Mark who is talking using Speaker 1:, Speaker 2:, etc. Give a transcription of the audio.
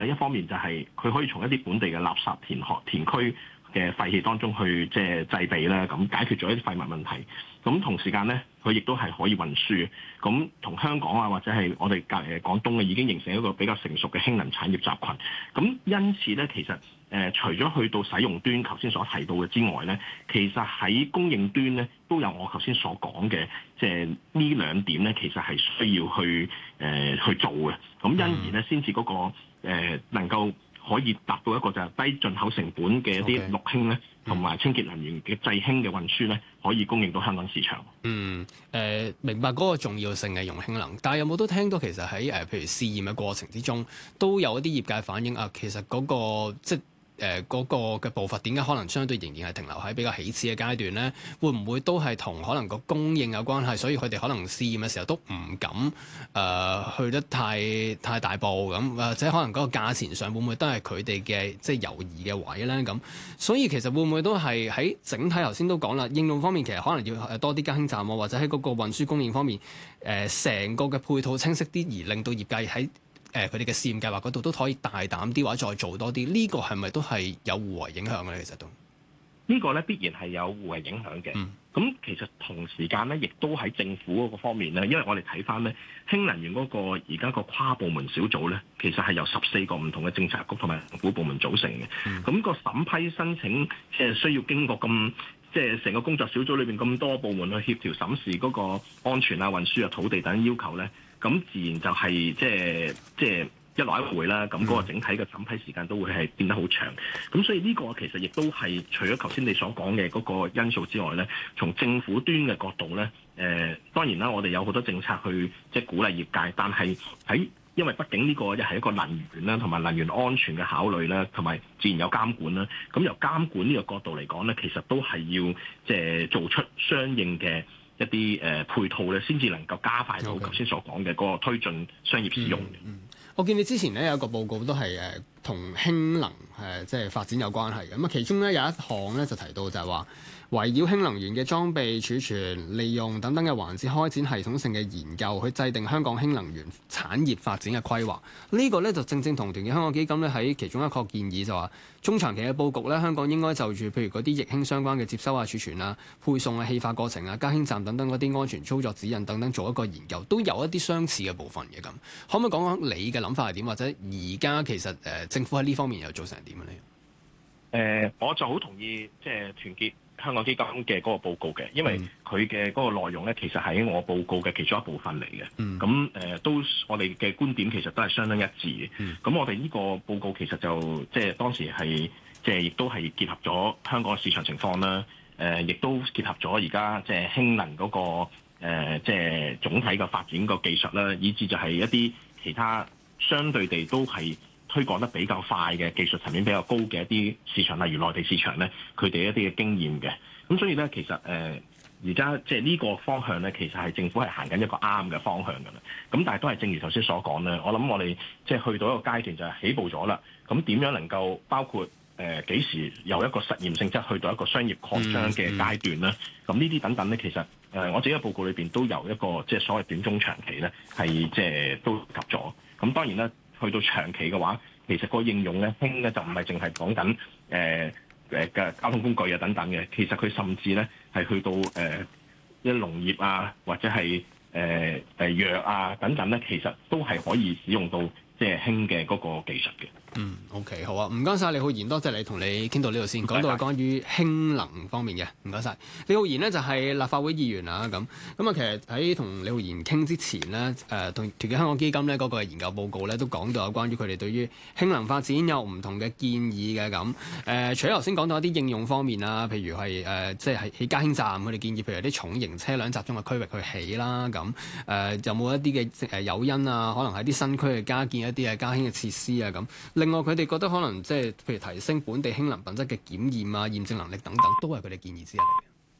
Speaker 1: 一方面就係佢可以從一啲本地嘅垃圾填區嘅廢氣當中去即係製備啦，咁解決咗一啲廢物問題。咁同時間咧，佢亦都係可以運輸。咁同香港啊，或者係我哋廣東嘅已經形成一個比較成熟嘅氫能產業集群。咁因此咧，其實除咗去到使用端頭先所提到嘅之外咧，其實喺供應端咧都有我頭先所講嘅，即係呢兩點咧，其實係需要去做嘅。咁因而咧，先至嗰個能夠可以達到一個就係低進口成本嘅一啲綠氫咧，同埋清潔能源嘅製氫嘅運輸咧，可以供應到香港市場。
Speaker 2: 明白嗰個重要性嘅用氫能，但係有冇都聽到其實喺譬如試驗嘅過程之中，都有一啲業界反映啊，其實嗰個即係嗰個嘅步伐點解可能相對仍然係停留喺比較起始嘅階段咧？會唔會都係同可能個供應有關係？所以佢哋可能試驗嘅時候都唔敢去得太大步咁，或者可能嗰個價錢上會唔會都係佢哋嘅即係猶豫嘅位咧？咁所以其實會唔會都係喺整體頭先都講啦，應用方面其實可能要多啲加氫站啊，或者喺嗰個運輸供應方面成個嘅配套清晰啲，而令到業界喺佢哋嘅試驗計劃嗰度都可以大膽啲或者再做多啲，呢個係咪都係有互為影響嘅咧？其實都
Speaker 1: 呢個咧必然係有互為影響嘅。咁其實同時間咧，亦都喺政府嗰個方面咧，因為我哋睇翻咧氫能源嗰個而家個跨部門小組咧，其實係由14個唔同嘅政策局同埋政府部門組成嘅。咁個審批申請即係需要經過即係成個工作小組裏邊咁多部門去協調審視嗰個安全啊、運輸啊、土地等要求咧。咁自然就係即係一來一回啦，咁嗰個整體嘅審批時間都會係變得好長。咁所以呢個其實亦都係除咗頭先你所講嘅嗰個因素之外咧，從政府端嘅角度咧，當然啦，我哋有好多政策去即係鼓勵業界，但係因為畢竟呢個又係一個能源啦，同埋能源安全嘅考慮啦，同埋自然有監管啦。咁由監管呢個角度嚟講咧，其實都係要即係做出相應嘅一啲配套咧，先至能夠加快到頭先所講嘅嗰個推進商業使用嘅。
Speaker 2: 我見你之前咧有一個報告都係同氫能即係發展有關係嘅。咁啊，其中咧有一項咧就提到就係話，圍繞氫能源嘅裝備、儲存、利用等等嘅環節開展系統性嘅研究，去制定香港氫能源產業發展嘅規劃。呢個咧就正正同團結香港基金咧喺其中一個建議就話，中長期嘅佈局咧，香港應該就住譬如嗰啲液氫相關嘅接收啊、儲存啊、配送啊、氣化過程啊、加氫站等等嗰啲安全操作指引等等做一個研究，都有一啲相似嘅部分嘅咁。可唔可以講講你嘅諗法係點，或者而家其實政府喺呢方面又做成點咧？
Speaker 1: 我就好同意即係團結香港基金嘅嗰個報告嘅，因為佢嘅嗰個內容咧，其實係我報告嘅其中一部分嚟嘅。咁都我哋嘅觀點其實都係相當一致嘅。咁我哋呢個報告其實就即係當時係即係亦都係結合咗香港嘅市場情況啦。亦都結合咗而家即係氫能嗰個即係總體嘅發展個技術啦，以至就係一啲其他相對地都係推廣得比較快嘅技術層面比較高嘅一啲市場，例如內地市場咧，佢哋一啲嘅經驗嘅。咁所以咧，其實而家即係呢個方向咧，其實係政府係行緊一個啱嘅方向㗎啦。咁但係都係正如頭先所講咧，我諗我哋即係去到一個階段就係起步咗啦。咁點樣能夠包括幾時由一個實驗性質去到一個商業擴張嘅階段咧？咁呢啲等等咧，其實我自己嘅報告裏邊都有一個即係所謂短中長期咧，係即係都及咗。咁當然啦，去到長期嘅話，其實個應用咧，氫咧就唔係淨係講緊嘅交通工具啊等等嘅，其實佢甚至咧係去到一農業啊，或者係藥啊等等咧，其實都係可以使用到即係氫嘅嗰個技術嘅。
Speaker 2: OK， 好啊，唔該晒李浩然，多謝你同你傾到呢度先，講到係關於氫能方面嘅，唔該晒。李浩然呢就係立法會議員啊，咁啊，其實喺同李浩然傾之前呢，同團結香港基金呢嗰個研究報告呢都講到有關於佢哋對於氫能發展有唔同嘅建議嘅咁。除咗頭先講到一啲應用方面啊，譬如係即係起加氫站，佢哋建議譬如啲重型車輛集中嘅區域去起啦，咁有冇一啲嘅誘因啊？可能喺啲新區去加建一啲嘅加氫嘅設施啊咁。另外，佢哋覺得可能即係譬如提升本地氫能品質嘅檢驗啊、驗證能力等等，都係佢哋建議之一嚟嘅。